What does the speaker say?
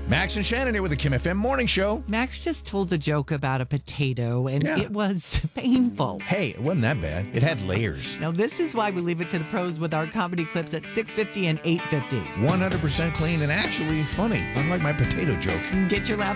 Max and Shannon here with the Kim FM Morning Show. Max just told a joke about a potato, and it was painful. Hey, it wasn't that bad. It had layers. Now, this is why we leave it to the pros with our comedy clips at 6:50 and 8:50. 100% clean and actually funny, unlike my potato joke. Get your laugh